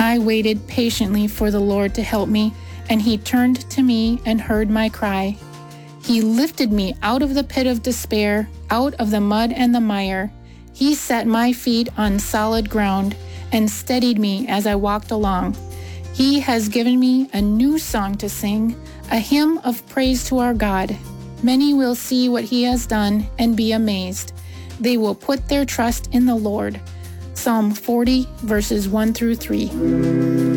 I waited patiently for the Lord to help me, and He turned to me and heard my cry. He lifted me out of the pit of despair, out of the mud and the mire. He set my feet on solid ground and steadied me as I walked along. He has given me a new song to sing, a hymn of praise to our God. Many will see what He has done and be amazed. They will put their trust in the Lord. Psalm 40, verses 1 through 3.